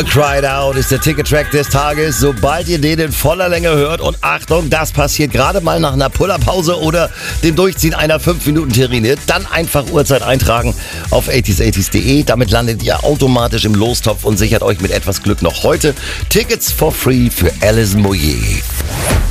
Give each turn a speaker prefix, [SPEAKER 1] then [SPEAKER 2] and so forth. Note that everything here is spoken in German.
[SPEAKER 1] Mama Cried Out ist der Ticket-Track des Tages. Sobald ihr den in voller Länge hört, und Achtung, das passiert gerade mal nach einer Pullerpause oder dem Durchziehen einer 5-Minuten-Terrine, dann einfach Uhrzeit eintragen auf 80s80s.de. Damit landet ihr automatisch im Lostopf und sichert euch mit etwas Glück noch heute Tickets for free für Alison Moyet.